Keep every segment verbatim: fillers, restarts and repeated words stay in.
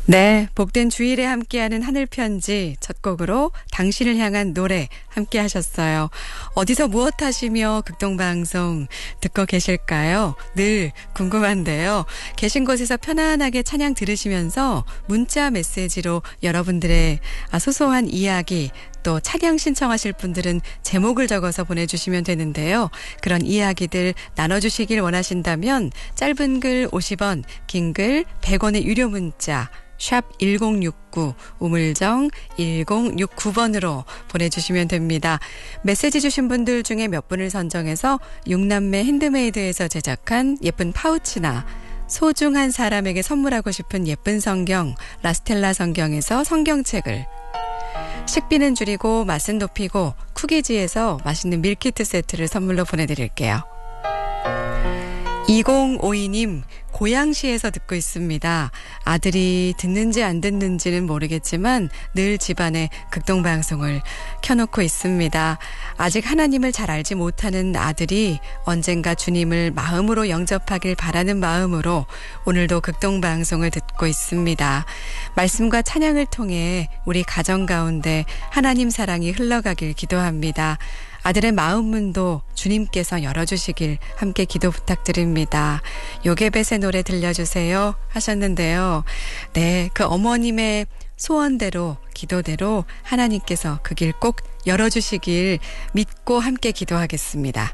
네, 복된 주일에 함께하는 하늘편지 첫 곡으로 당신을 향한 노래 함께 하셨어요. 어디서 무엇 하시며 극동방송 듣고 계실까요? 늘 궁금한데요. 계신 곳에서 편안하게 찬양 들으시면서 문자 메시지로 여러분들의 소소한 이야기 또 찬양 신청하실 분들은 제목을 적어서 보내주시면 되는데요. 그런 이야기들 나눠주시길 원하신다면 짧은 글 오십 원, 긴 글 백 원의 유료 문자 샵 일공육구 우물정 일공육구 번으로 보내주시면 됩니다. 메시지 주신 분들 중에 몇 분을 선정해서 육남매 핸드메이드에서 제작한 예쁜 파우치나 소중한 사람에게 선물하고 싶은 예쁜 성경 라스텔라 성경에서 성경책을, 식비는 줄이고 맛은 높이고 쿠키지에서 맛있는 밀키트 세트를 선물로 보내드릴게요. 이공오이 님, 고양시에서 듣고 있습니다. 아들이 듣는지 안 듣는지는 모르겠지만 늘 집안에 극동방송을 켜놓고 있습니다. 아직 하나님을 잘 알지 못하는 아들이 언젠가 주님을 마음으로 영접하길 바라는 마음으로 오늘도 극동방송을 듣고 있습니다. 말씀과 찬양을 통해 우리 가정 가운데 하나님 사랑이 흘러가길 기도합니다. 아들의 마음 문도 주님께서 열어주시길 함께 기도 부탁드립니다. 요게벳의 노래 들려주세요 하셨는데요. 네, 그 어머님의 소원대로 기도대로 하나님께서 그 길 꼭 열어주시길 믿고 함께 기도하겠습니다.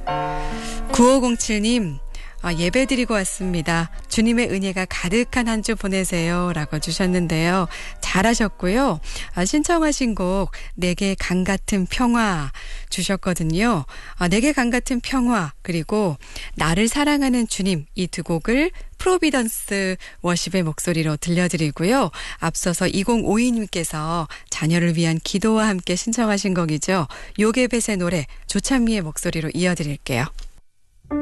구오공칠 님, 아, 예배 드리고 왔습니다. 주님의 은혜가 가득한 한 주 보내세요 라고 주셨는데요. 잘하셨고요. 아, 신청하신 곡 내게 강 같은 평화 주셨거든요. 아, 내게 강 같은 평화 그리고 나를 사랑하는 주님, 이 두 곡을 프로비던스 워십의 목소리로 들려드리고요. 앞서서 이공오이 님께서 자녀를 위한 기도와 함께 신청하신 곡이죠. 요게벳의 노래 조찬미의 목소리로 이어드릴게요.